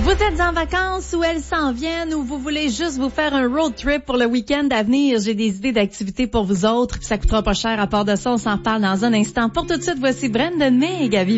Vous êtes en vacances ou elles s'en viennent ou vous voulez juste vous faire un road trip pour le week-end à venir, j'ai des idées d'activités pour vous autres, puis ça coûtera pas cher. À part de ça, on s'en parle dans un instant. Pour tout de suite, voici Brendan May,